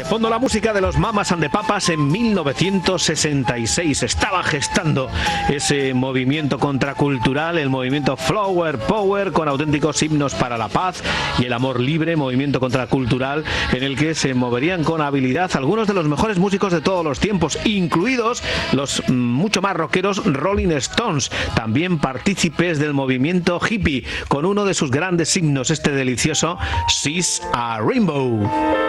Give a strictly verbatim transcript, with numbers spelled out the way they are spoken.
fondo la música de los Mamas and the Papas en mil novecientos sesenta y seis. Estaba gestando ese movimiento contracultural, el movimiento Flower Power, con auténticos himnos para la paz y el amor libre, movimiento contracultural en el que se moverían con habilidad algunos de los mejores músicos de todos los tiempos, incluidos los mucho más rockeros Rolling Stones, también partícipes del movimiento hippie, con uno de sus grandes himnos, este delicioso She's a Rainbow.